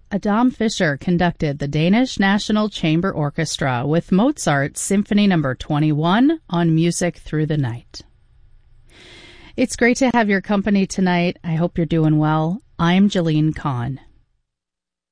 Adam Fischer conducted the Danish National Chamber Orchestra with Mozart's Symphony No. 21 on Music Through the Night. It's great to have your company tonight. I hope you're doing well. I'm Jalene Kahn.